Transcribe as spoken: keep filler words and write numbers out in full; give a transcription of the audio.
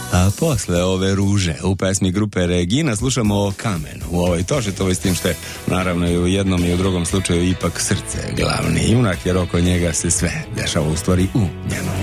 A posle ove ruže u pesmi grupe Regina slušamo o kamenu u ovoj Tošetovoj, s tim što je naravno i u jednom i u drugom slučaju ipak srce glavni junak, jer oko njega se sve dešava u stvari u njemu.